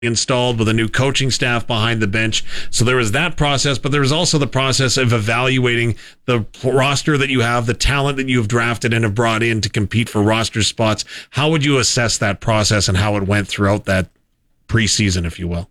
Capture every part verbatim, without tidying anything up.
installed with a new coaching staff behind the bench. So there was that process, but there was also the process of evaluating the roster that you have, the talent that you've drafted and have brought in to compete for roster spots. How would you assess that process and how it went throughout that preseason, if you will?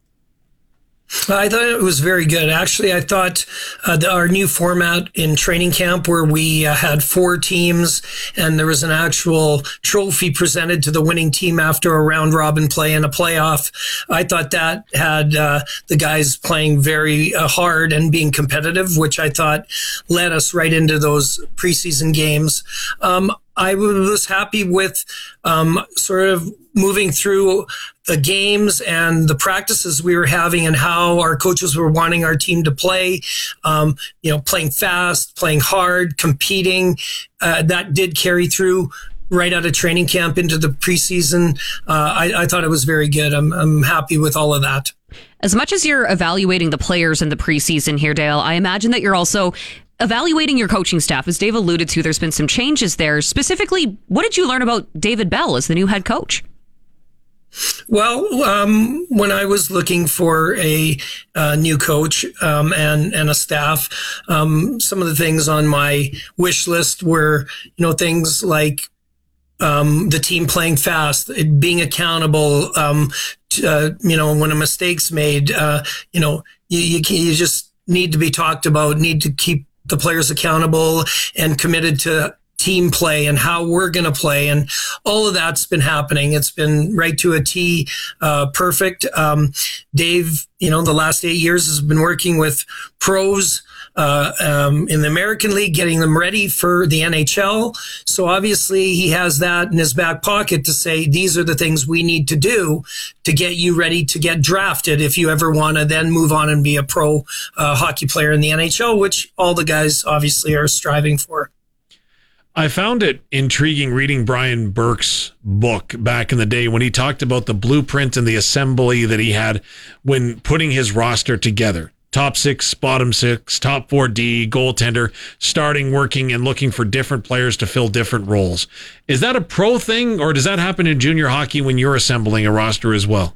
I thought it was very good. Actually, I thought uh, the, our new format in training camp where we uh, had four teams and there was an actual trophy presented to the winning team after a round robin play and a playoff. I thought that had uh, the guys playing very uh, hard and being competitive, which I thought led us right into those preseason games. Um, I was happy with um, sort of moving through the games and the practices we were having and how our coaches were wanting our team to play, um, you know, playing fast, playing hard, competing. Uh, that did carry through right out of training camp into the preseason. Uh, I, I thought it was very good. I'm, I'm happy with all of that. As much as you're evaluating the players in the preseason here, Dale, I imagine that you're also evaluating your coaching staff. As Dave alluded to, there's been some changes there. Specifically, what did you learn about David Bell as the new head coach? Well, um, when I was looking for a uh, new coach um, and and a staff, um, some of the things on my wish list were, you know, things like um, the team playing fast, being accountable. Um, uh, you know, when a mistake's made, uh, you know, you you, you just need to be talked about. Need to keep the players accountable and committed to team play and how we're going to play. And all of that's been happening. It's been right to a T, uh, perfect. Um, Dave, you know, the last eight years has been working with pros, uh, um, in the American League, getting them ready for the N H L. So obviously he has that in his back pocket to say, these are the things we need to do to get you ready to get drafted if you ever want to then move on and be a pro uh, hockey player in the N H L, which all the guys obviously are striving for. I found it intriguing reading Brian Burke's book back in the day when he talked about the blueprint and the assembly that he had when putting his roster together. Top six, bottom six, top four D, goaltender, starting, working, and looking for different players to fill different roles. Is that a pro thing, or does that happen in junior hockey when you're assembling a roster as well?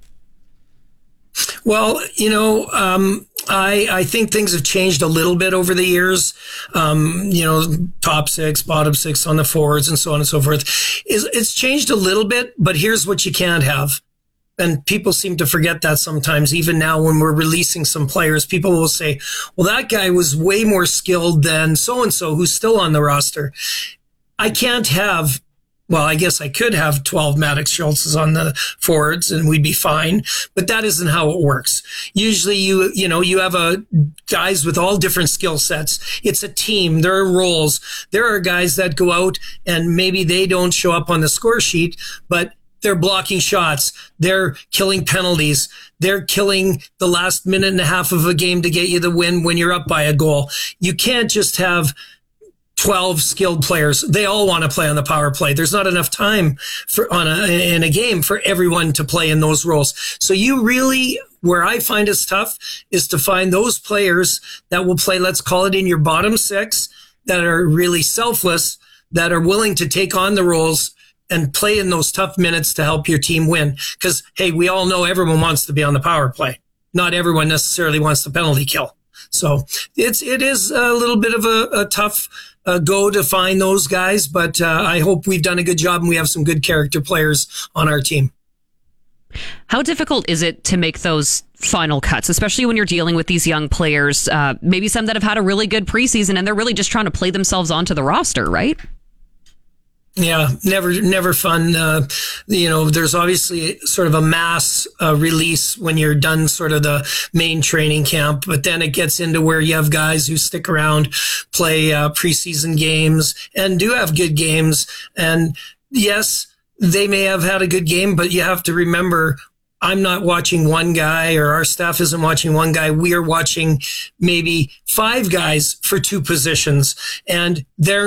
Well, you know, um, I, I think things have changed a little bit over the years. Um, you know, top six, bottom six on the forwards and so on and so forth. It's, it's changed a little bit, but here's what you can't have. And people seem to forget that sometimes. Even now when we're releasing some players, people will say, well, that guy was way more skilled than so-and-so who's still on the roster. I can't have Well, I guess I could have twelve Maddox Schultzes on the forwards and we'd be fine, but that isn't how it works. Usually you, you know, you have a guys with all different skill sets. It's a team. There are roles. There are guys that go out and maybe they don't show up on the score sheet, but they're blocking shots. They're killing penalties. They're killing the last minute and a half of a game to get you the win when you're up by a goal. You can't just have twelve skilled players. They all want to play on the power play. There's not enough time for on a, in a game for everyone to play in those roles. So you really, where I find it's tough is to find those players that will play, let's call it in your bottom six, that are really selfless, that are willing to take on the roles and play in those tough minutes to help your team win. Because, hey, we all know everyone wants to be on the power play. Not everyone necessarily wants the penalty kill. So it's, it is a little bit of a, a tough uh, go to find those guys, but uh, I hope we've done a good job and we have some good character players on our team. How difficult is it to make those final cuts, especially when you're dealing with these young players, uh, maybe some that have had a really good preseason and they're really just trying to play themselves onto the roster, right? Yeah, never, never fun. Uh, you know, there's obviously sort of a mass uh, release when you're done sort of the main training camp, but then it gets into where you have guys who stick around, play uh, preseason games and do have good games. And yes, they may have had a good game, but you have to remember, I'm not watching one guy or our staff isn't watching one guy. We are watching maybe five guys for two positions and they're not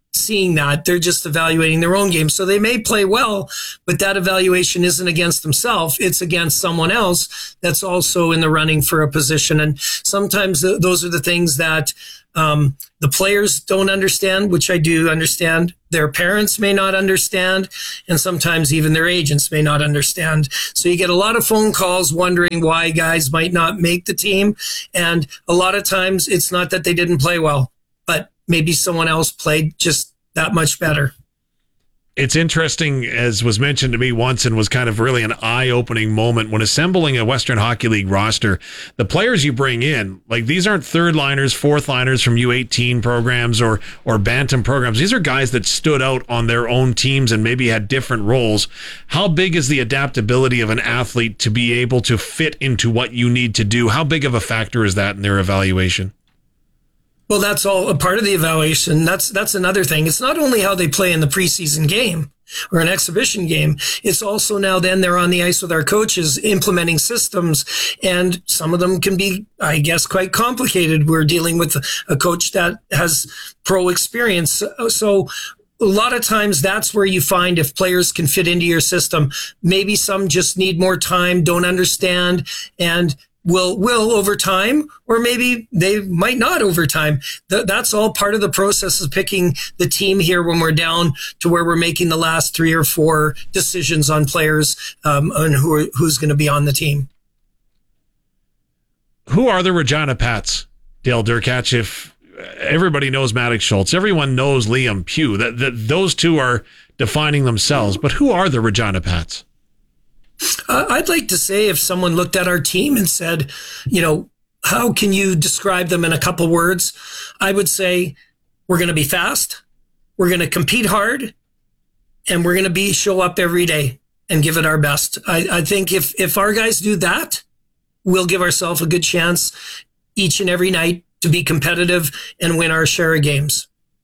seeing that. They're just evaluating their own game. So they may play well, but that evaluation isn't against themselves. It's against someone else that's also in the running for a position. And sometimes th- those are the things that um, the players don't understand, which I do understand. Their parents may not understand, and sometimes even their agents may not understand. So you get a lot of phone calls wondering why guys might not make the team. And a lot of times it's not that they didn't play well, but maybe someone else played just that much better. It's interesting, as was mentioned to me once and was kind of really an eye-opening moment when assembling a Western Hockey League roster. The players you bring in, like these aren't third-liners, fourth-liners from U eighteen programs or or Bantam programs. These are guys that stood out on their own teams and maybe had different roles. How big is the adaptability of an athlete to be able to fit into what you need to do? How big of a factor is that in their evaluation? Well, that's all a part of the evaluation. That's that's another thing. It's not only how they play in the preseason game or an exhibition game. It's also now then they're on the ice with our coaches implementing systems, and some of them can be, I guess, quite complicated. We're dealing with a coach that has pro experience. So a lot of times that's where you find if players can fit into your system. Maybe some just need more time, don't understand, and will will over time, or maybe they might not over time. Th- that's all part of the process of picking the team here when we're down to where we're making the last three or four decisions on players um, and who are, who's going to be on the team. Who are the Regina Pats, Dale Derkach? If everybody knows Maddox Schultz, everyone knows Liam Pugh, that, that those two are defining themselves, but who are the Regina Pats? Uh, I'd like to say if someone looked at our team and said, you know, how can you describe them in a couple words? I would say we're going to be fast, we're going to compete hard, and we're going to be show up every day and give it our best. I, I think if, if our guys do that, we'll give ourselves a good chance each and every night to be competitive and win our share of games.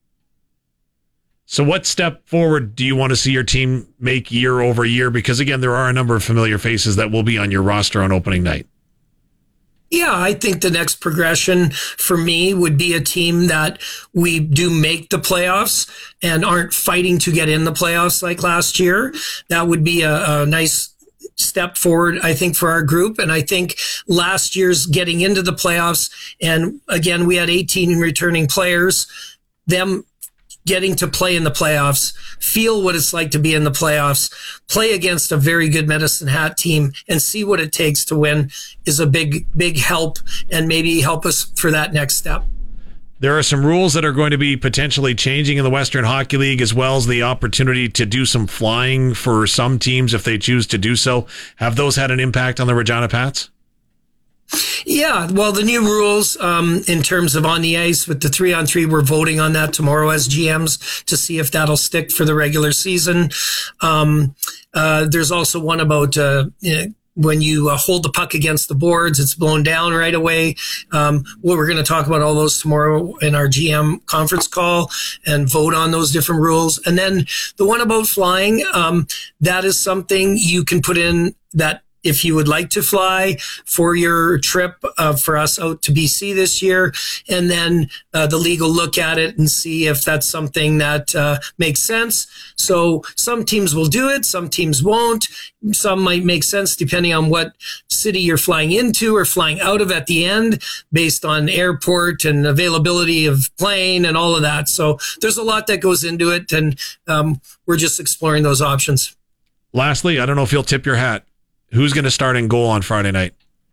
So what step forward do you want to see your team make year over year? Because, again, there are a number of familiar faces that will be on your roster on opening night. Yeah, I think the next progression for me would be a team that we do make the playoffs and aren't fighting to get in the playoffs like last year. That would be a, a nice step forward, I think, for our group. And I think last year's getting into the playoffs, and again, we had eighteen returning players, them getting to play in the playoffs, feel what it's like to be in the playoffs, play against a very good Medicine Hat team, and see what it takes to win is a big, big help, and maybe help us for that next step. There are some rules that are going to be potentially changing in the Western Hockey League, as well as the opportunity to do some flying for some teams if they choose to do so. Have those had an impact on the Regina Pats? Yeah, well, the new rules um, in terms of on the ice with the three on three, we're voting on that tomorrow as G Ms to see if that'll stick for the regular season. Um, uh, there's also one about uh, you know, when you uh, hold the puck against the boards, it's blown down right away. Um, well, we're going to talk about all those tomorrow in our G M conference call and vote on those different rules. And then the one about flying, um, that is something you can put in that if you would like to fly for your trip uh, for us out to B C this year, and then uh, the league will look at it and see if that's something that uh, makes sense. So some teams will do it, some teams won't. Some might make sense depending on what city you're flying into or flying out of at the end, based on airport and availability of plane and all of that. So there's a lot that goes into it, and um, we're just exploring those options. Lastly, I don't know if you'll tip your hat. Who's going to start in goal on Friday night?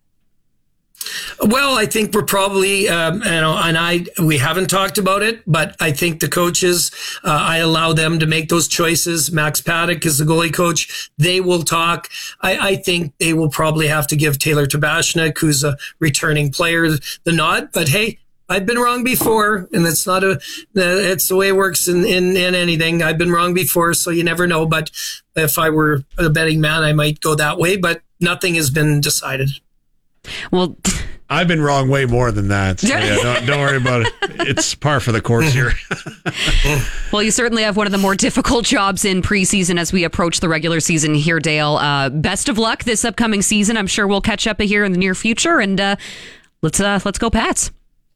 Well, I think we're probably, um, you know, and I, we haven't talked about it, but I think the coaches, uh, I allow them to make those choices. Max Paddock is the goalie coach. They will talk. I, I think they will probably have to give Taylor Tabashnik, who's a returning player, the nod. But hey, I've been wrong before, and it's not a, it's the way it works in, in, in anything. I've been wrong before, so you never know. But if I were a betting man, I might go that way, but nothing has been decided. Well, I've been wrong way more than that. So yeah, don't, don't worry about it. It's par for the course here. Well, you certainly have one of the more difficult jobs in preseason as we approach the regular season here, Dale. Uh, best of luck this upcoming season. I'm sure we'll catch up here in the near future, and uh, let's uh, let's go Pats.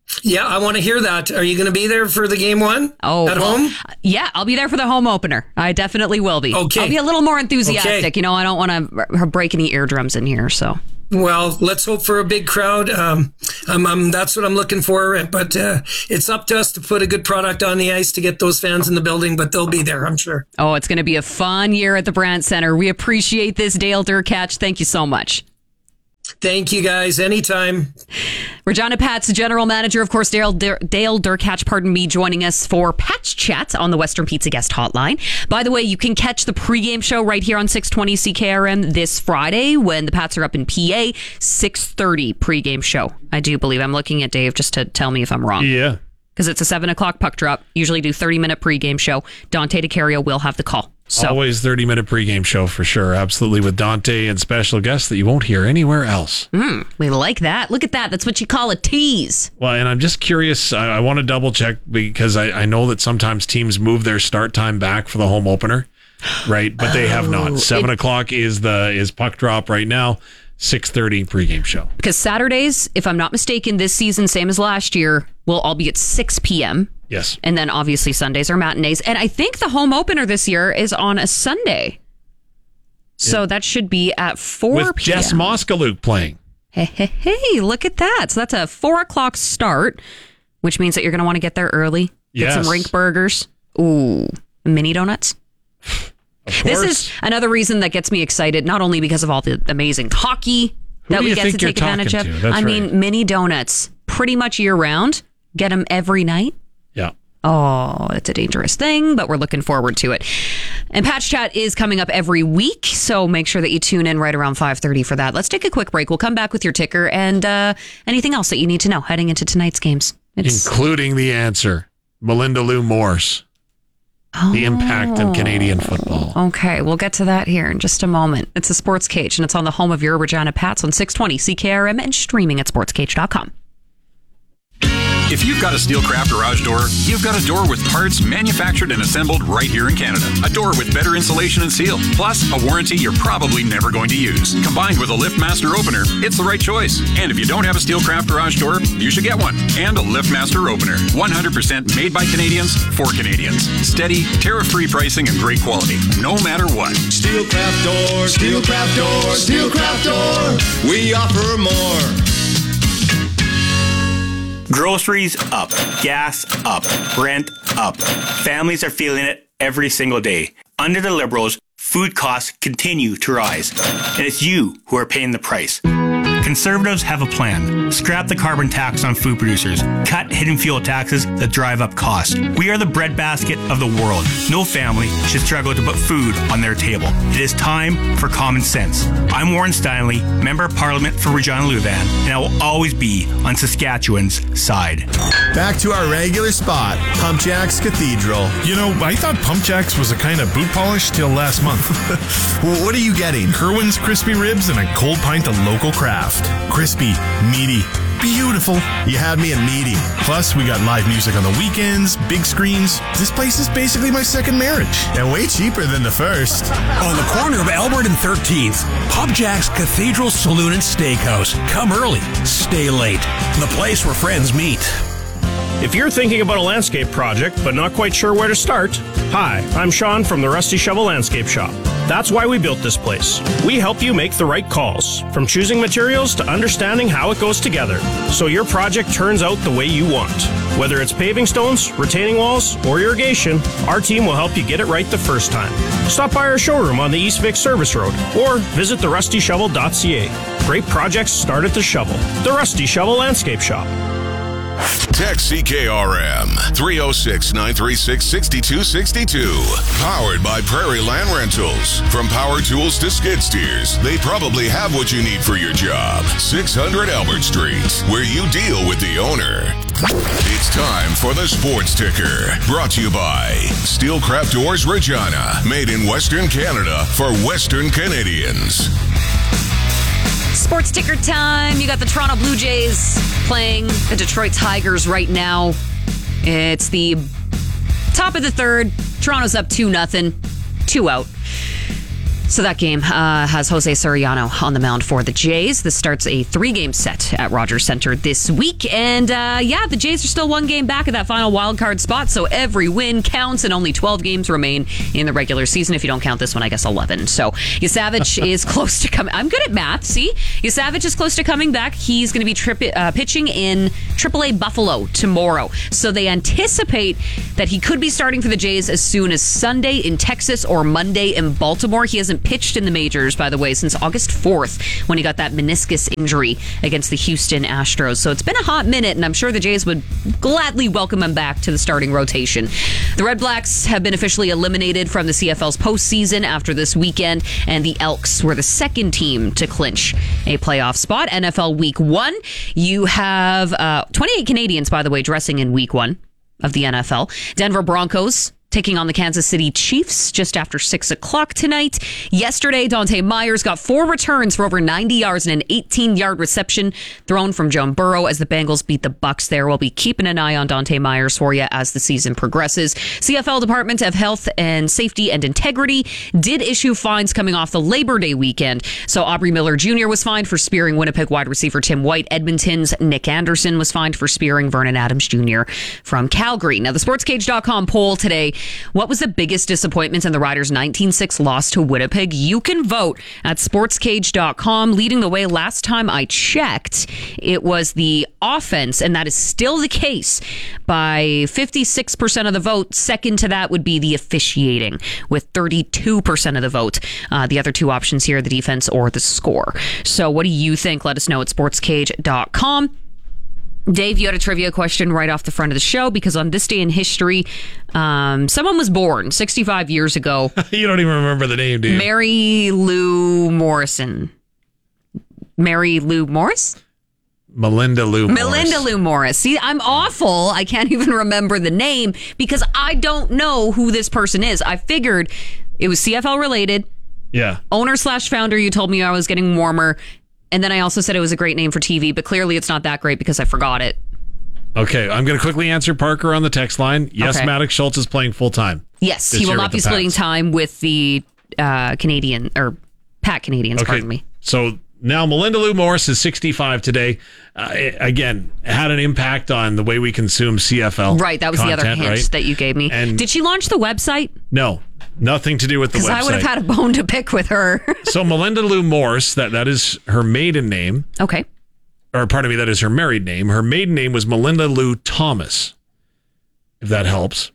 Yeah, I want to hear that. Are you going to be there for the game one? Oh, at well, home? Yeah, I'll be there for the home opener. I definitely will be. Okay. I'll be a little more enthusiastic. Okay. You know, I don't want to break any eardrums in here, so. Well, let's hope for a big crowd. Um, I'm, I'm, that's what I'm looking for. But uh, it's up to us to put a good product on the ice to get those fans in the building, but they'll be there, I'm sure. Oh, it's going to be a fun year at the Brandt Center. We appreciate this, Dale Derkach. Thank you so much. Thank you, guys. Anytime. Regina Pats, general manager, of course, Dale, Dale Derkach, pardon me, joining us for Pats Chat on the Western Pizza Guest Hotline. By the way, you can catch the pregame show right here on six twenty C K R M this Friday when the Pats are up in P A, six thirty pregame show. I do believe. I'm looking at Dave just to tell me if I'm wrong. Yeah. Because it's a seven o'clock puck drop. Usually do thirty-minute pregame show. Dante DiCario will have the call. So. Always thirty-minute pregame show for sure. Absolutely, with Dante and special guests that you won't hear anywhere else. Mm, we like that. Look at that. That's what you call a tease. Well, and I'm just curious. I, I want to double check because I, I know that sometimes teams move their start time back for the home opener, right? But they have not. Seven it, o'clock is the is puck drop right now. six thirty pregame show. Because Saturdays, if I'm not mistaken, this season, same as last year, will all be at six p.m. Yes. And then obviously Sundays are matinees. And I think the home opener this year is on a Sunday. So yeah. That should be at four p.m. With Jess Moskaluk playing. Hey, hey, hey, look at that. So that's a four o'clock start, which means that you're going to want to get there early. Get yes. some rink burgers. Ooh, mini donuts. This is another reason that gets me excited, not only because of all the amazing hockey Who that do we you get think to take you're advantage of. talking to? That's I right. mean, mini donuts pretty much year round. Get them every night. Yeah. Oh, it's a dangerous thing, but we're looking forward to it. And Patch Chat is coming up every week, so make sure that you tune in right around five thirty for that. Let's take a quick break. We'll come back with your ticker and uh, anything else that you need to know heading into tonight's games. It's... Including the answer, Melinda Lou Morse. Oh, the impact of Canadian football. Okay, we'll get to that here in just a moment. It's a Sports Cage, and it's on the home of your Regina Pats on six twenty C K R M and streaming at sports cage dot com. If you've got a Steelcraft garage door, you've got a door with parts manufactured and assembled right here in Canada. A door with better insulation and seal, plus a warranty you're probably never going to use. Combined with a LiftMaster opener, it's the right choice. And if you don't have a Steelcraft garage door, you should get one. And a LiftMaster opener. one hundred percent made by Canadians for Canadians. Steady, tariff-free pricing and great quality, no matter what. Steelcraft door, Steelcraft door, Steelcraft door. We offer more. Groceries up, gas up, rent up. Families are feeling it every single day. Under the Liberals, food costs continue to rise, and it's you who are paying the price. Conservatives have a plan. Scrap the carbon tax on food producers. Cut hidden fuel taxes that drive up costs. We are the breadbasket of the world. No family should struggle to put food on their table. It is time for common sense. I'm Warren Steinley, Member of Parliament for Regina Luvan, and I will always be on Saskatchewan's side. Back to our regular spot, Pump Jacks Cathedral. You know, I thought Pump Jacks was a kind of boot polish till last month. Well, what are you getting? Kerwin's crispy ribs and a cold pint of local craft. Crispy, meaty, beautiful. You had me at meaty. Plus, we got live music on the weekends, big screens. This place is basically my second marriage. And way cheaper than the first. On the corner of Albert and thirteenth, Pump Jacks Cathedral Saloon and Steakhouse. Come early, stay late. The place where friends meet. If you're thinking about a landscape project but not quite sure where to start, hi, I'm Sean from the Rusty Shovel Landscape Shop. That's why we built this place. We help you make the right calls, from choosing materials to understanding how it goes together, so your project turns out the way you want. Whether it's paving stones, retaining walls, or irrigation, our team will help you get it right the first time. Stop by our showroom on the East Vic Service Road, or visit the rusty shovel dot c a. Great projects start at the shovel. The Rusty Shovel Landscape Shop. Text C K R M three oh six, nine three six, six two six two. Powered by Prairie Land Rentals. From power tools to skid steers, they probably have what you need for your job. six hundred Albert Street, where you deal with the owner. It's time for the Sports Ticker. Brought to you by Steelcraft Doors Regina. Made in Western Canada for Western Canadians. Sports Ticker time. You got the Toronto Blue Jays playing the Detroit Tigers right now. It's the top of the third. Toronto's up two nothing, two out. So that game uh, has Jose Soriano on the mound for the Jays. This starts a three-game set at Rogers Center this week. And uh, yeah, the Jays are still one game back of that final wild card spot, so every win counts, and only twelve games remain in the regular season. If you don't count this one, I guess eleven. So Yasavage is close to coming. I'm good at math, see? Yasavage is close to coming back. He's going to be tri- uh, pitching in triple A Buffalo tomorrow. So they anticipate that he could be starting for the Jays as soon as Sunday in Texas or Monday in Baltimore. He hasn't pitched in the majors, by the way, since August fourth when he got that meniscus injury against the Houston Astros. So it's been a hot minute, and I'm sure the Jays would gladly welcome him back to the starting rotation. The Red Blacks have been officially eliminated from the C F L's postseason after this weekend, and the Elks were the second team to clinch a playoff spot. N F L Week One, you have uh, twenty-eight Canadians, by the way, dressing in Week One of the N F L. Denver Broncos taking on the Kansas City Chiefs just after six o'clock tonight. Yesterday, Dante Myers got four returns for over ninety yards and an eighteen-yard reception thrown from Joe Burrow as the Bengals beat the Bucs there. We'll be keeping an eye on Dante Myers for you as the season progresses. C F L Department of Health and Safety and Integrity did issue fines coming off the Labor Day weekend. So Aubrey Miller Junior was fined for spearing Winnipeg wide receiver Tim White. Edmonton's Nick Anderson was fined for spearing Vernon Adams Junior from Calgary. Now, the sports cage dot com poll today: what was the biggest disappointment in the Riders' nineteen six loss to Winnipeg? You can vote at sports cage dot com. Leading the way last time I checked, it was the offense, and that is still the case by fifty-six percent of the vote. Second to that would be the officiating with thirty-two percent of the vote. Uh, the other two options here, the defense or the score. So what do you think? Let us know at sports cage dot com. Dave, you had a trivia question right off the front of the show because on this day in history, um, someone was born sixty-five years ago. You don't even remember the name, do you? Mary Lou Morrison. Mary Lou Morris? Melinda Lou Morris. Melinda Lou Morris. See, I'm awful. I can't even remember the name because I don't know who this person is. I figured it was C F L related. Yeah. Owner slash founder, you told me I was getting warmer. And then I also said it was a great name for T V, but clearly it's not that great because I forgot it. Okay, I'm going to quickly answer Parker on the text line. Yes, Okay. Maddox Schultz is playing full time. Yes, he will not be splitting time with the uh, Canadian, or Pat Canadians, Okay, pardon me. So now Melinda Lou Morris is sixty-five today. Uh, again, had an impact on the way we consume C F L. Right, that was content, the other hint right? that you gave me. And Did she launch the website? No, nothing to do with the website. Because I would have had a bone to pick with her. So Melinda Lou Morris, that, that is her maiden name. Okay. Or pardon me, that is her married name. Her maiden name was Melinda Lou Thomas, if that helps.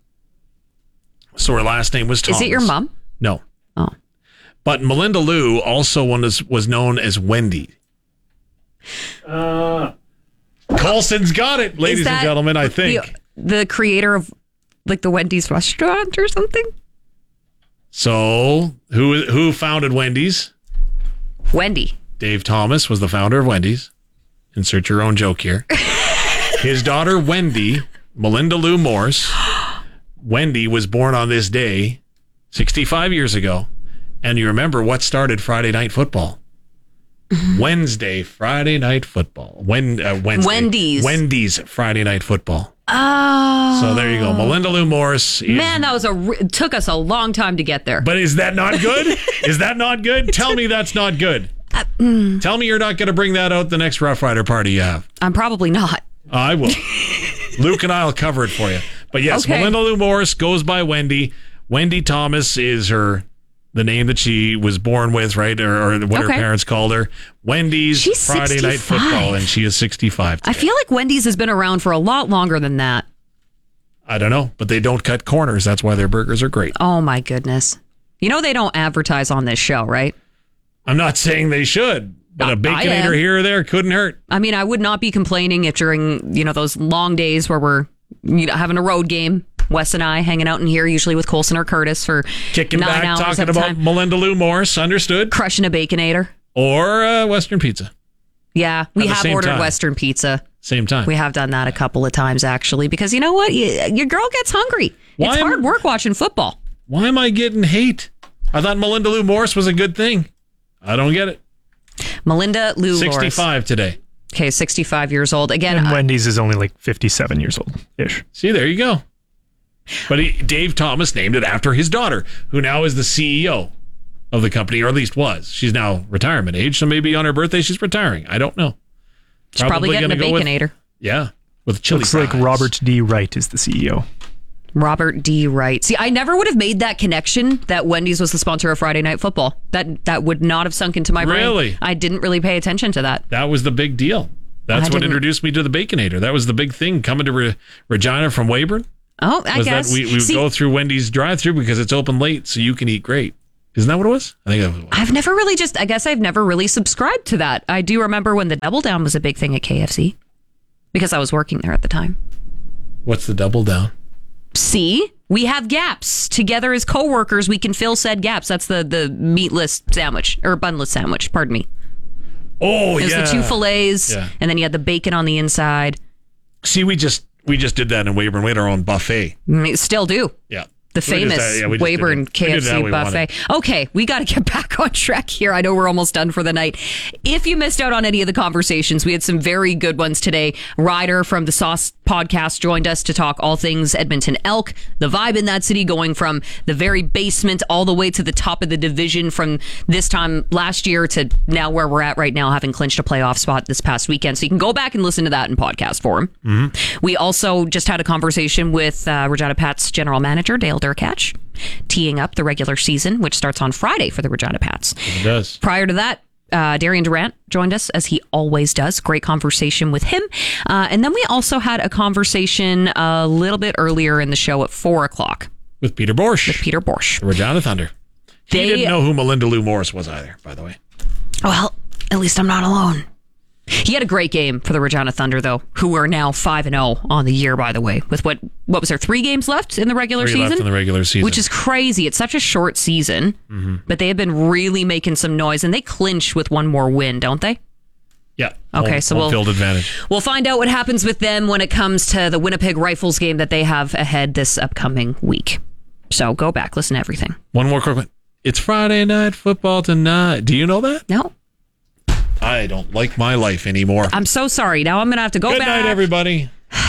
So her last name was Thomas. Is it your mom? No. Oh. But Melinda Lou also was, was known as Wendy. Uh, Colson's got it, ladies and gentlemen, I think. The, the creator of like the Wendy's restaurant or something? So who who founded Wendy's? Wendy. Dave Thomas was the founder of Wendy's. Insert your own joke here. His daughter, Wendy, Melinda Lou Morris. Wendy was born on this day sixty-five years ago. And you remember what started Friday Night Football? Wednesday, Friday Night Football. When, uh, Wednesday. Wendy's. Wendy's Friday Night Football. Oh. So there you go. Melinda Lou Morris. Is, Man, that was a it took us a long time to get there. But is that not good? Is that not good? Tell me that's not good. Uh, mm. Tell me you're not going to bring that out the next Rough Rider party you have. I'm probably not. I will. Luke and I will cover it for you. But yes, Okay. Melinda Lou Morris goes by Wendy. Wendy Thomas is her the name that she was born with, right? Or, or what Okay. her parents called her. Wendy's She's Friday Night sixty-five. Football, and she is sixty-five. I feel like Wendy's has been around for a lot longer than that. I don't know, but they don't cut corners. That's why their burgers are great. Oh my goodness. You know they don't advertise on this show, right? I'm not saying they should, but a I am. Baconator here or there couldn't hurt. I mean, I would not be complaining if during, you know, those long days where we're you know, having a road game, Wes and I hanging out in here, usually with Colson or Curtis for Kicking nine back, hours talking at a about time. Melinda Lou Morris, understood. Crushing a Baconator. Or uh, Western Pizza. Yeah, we At the have same ordered time. Western Pizza. Same time. We have done that a couple of times, actually, because you know what? You, your girl gets hungry. Why it's am- hard work watching football. Why am I getting hate? I thought Melinda Lou Morris was a good thing. I don't get it. Melinda Lou Morris. sixty-five today. Okay, sixty-five years old. Again, And I- Wendy's is only like fifty-seven years old ish. See, there you go. But he, Dave Thomas named it after his daughter, who now is the C E O of the company, or at least was. She's now retirement age, so maybe on her birthday she's retiring. I don't know. She's probably, probably getting a Baconator. With, yeah, with chili Looks fries. like Robert D. Wright is the C E O. Robert D. Wright. See, I never would have made that connection that Wendy's was the sponsor of Friday Night Football. That that would not have sunk into my brain. Really? I didn't really pay attention to that. That was the big deal. That's I what didn't. introduced me to the Baconator. That was the big thing coming to Re- Regina from Weyburn. Oh, I was guess. That we we would See, go through Wendy's drive-thru because it's open late, so you can eat great. Isn't that what it was? I think that was. What it was. I've never really just, I guess I've never really subscribed to that. I do remember when the Double Down was a big thing at K F C because I was working there at the time. What's the Double Down? See, we have gaps. Together as coworkers, we can fill said gaps. That's the the meatless sandwich or bunless sandwich. Pardon me. Oh, It was yeah. the two fillets, Yeah. and then you had the bacon on the inside. See, we just we just did that in Weyburn. We had our own buffet. Mm, Still do. Yeah. The We did famous that- yeah, we just did Weyburn it. We K did F C that we buffet. Okay, we got to get back on track here. I know we're almost done for the night. If you missed out on any of the conversations, we had some very good ones today. Ryder from the Sauce podcast joined us to talk all things Edmonton Elk, the vibe in that city going from the very basement all the way to the top of the division from this time last year to now where we're at right now, having clinched a playoff spot this past weekend. So you can go back and listen to that in podcast form. Mm-hmm. We also just had a conversation with uh, Regina Pats general manager, Dale Derkach, teeing up the regular season, which starts on Friday for the Regina Pats. It does. Prior to that, uh, Darian Durant joined us, as he always does. Great conversation with him. Uh, and then we also had a conversation a little bit earlier in the show at four o'clock. With Peter Borsch. With Peter Borsch. The Regina Thunder. They, he didn't know who Melinda Lou Morris was either, by the way. Well, at least I'm not alone. He had a great game for the Regina Thunder, though, who are now five and oh on the year, by the way, with what what was there, three games left in the regular Three season? left in the regular season. Which is crazy. It's such a short season, Mm-hmm. but they have been really making some noise, and they clinch with one more win, don't they? Yeah. Okay, home, so home we'll field advantage. We'll find out what happens with them when it comes to the Winnipeg Rifles game that they have ahead this upcoming week. So go back, listen to everything. One more quick one. It's Friday night football tonight. Do you know that? No. I don't like my life anymore. I'm so sorry. Now I'm going to have to go Good back. night, everybody.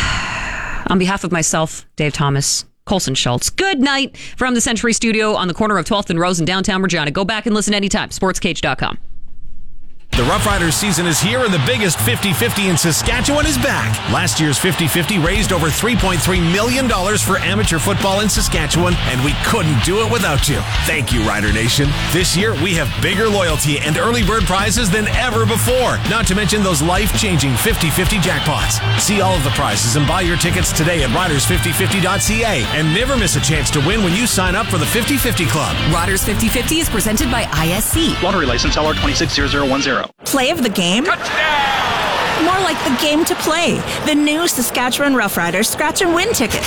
On behalf of myself, Dave Thomas, Colson Schultz, good night from the Century Studio on the corner of twelfth and Rose in downtown Regina. Go back and listen anytime. sports cage dot com. The Rough Riders season is here, and the biggest fifty-fifty in Saskatchewan is back. Last year's fifty-fifty raised over three point three million dollars for amateur football in Saskatchewan, and we couldn't do it without you. Thank you, Rider Nation. This year, we have bigger loyalty and early bird prizes than ever before, not to mention those life-changing fifty-fifty jackpots. See all of the prizes and buy your tickets today at riders fifty fifty dot c a, and never miss a chance to win when you sign up for the fifty-fifty Club. Riders fifty fifty is presented by I S C. Lottery license L R two six zero zero one zero. Play of the game? Touchdown! More like the game to play. The new Saskatchewan Roughriders Scratch and Win ticket.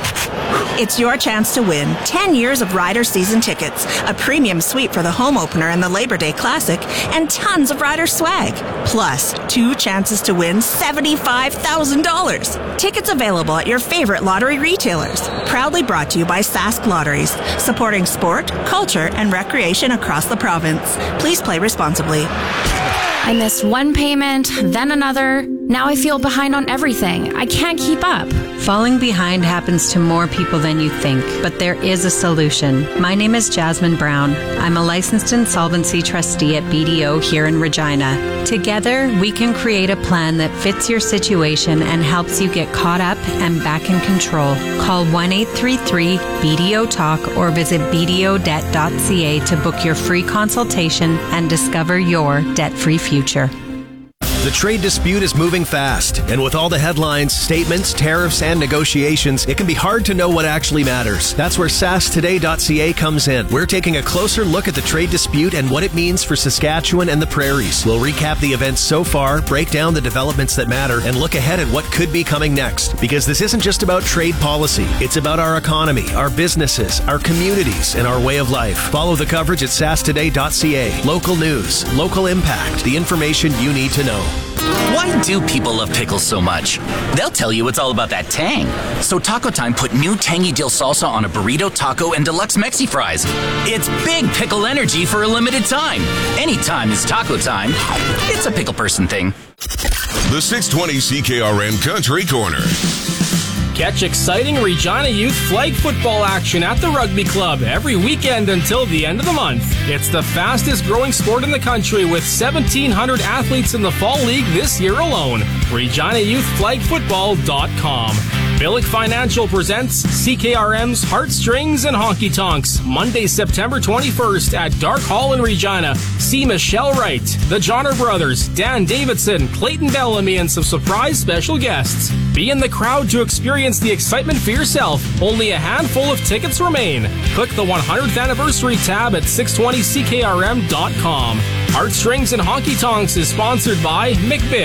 It's your chance to win ten years of Rider season tickets, a premium suite for the home opener and the Labor Day Classic, and tons of Rider swag. Plus, two chances to win seventy-five thousand dollars. Tickets available at your favorite lottery retailers. Proudly brought to you by Sask Lotteries, supporting sport, culture, and recreation across the province. Please play responsibly. I missed one payment, then another. Now I feel behind on everything. I can't keep up. Falling behind happens to more people than you think, but there is a solution. My name is Jasmine Brown. I'm a licensed insolvency trustee at B D O here in Regina. Together, we can create a plan that fits your situation and helps you get caught up and back in control. Call one eight three three B D O talk or visit b d o debt dot c a to book your free consultation and discover your debt-free future. The trade dispute is moving fast, and with all the headlines, statements, tariffs, and negotiations, it can be hard to know what actually matters. That's where sask today dot c a comes in. We're taking a closer look at the trade dispute and what it means for Saskatchewan and the prairies. We'll recap the events so far, break down the developments that matter, and look ahead at what could be coming next. Because this isn't just about trade policy. It's about our economy, our businesses, our communities, and our way of life. Follow the coverage at sask today dot c a. Local news, local impact, the information you need to know. Why do people love pickles so much? They'll tell you it's all about that tang. So Taco Time put new tangy dill salsa on a burrito, taco, and deluxe Mexi fries. It's big pickle energy for a limited time. Anytime is taco time. It's a pickle person thing. The six twenty C K R M Country Corner. Catch exciting Regina Youth flag football action at the Rugby Club every weekend until the end of the month. It's the fastest growing sport in the country with seventeen hundred athletes in the fall league this year alone. Regina Youth Flag Football dot com. Billick Financial presents C K R M's Heartstrings and Honky Tonks, Monday, September twenty-first at Dark Hall in Regina. See Michelle Wright, the Johnner Brothers, Dan Davidson, Clayton Bellamy, and some surprise special guests. Be in the crowd to experience the excitement for yourself. Only a handful of tickets remain. Click the one hundredth anniversary tab at six twenty C K R M dot com. Heartstrings and Honky Tonks is sponsored by McBib.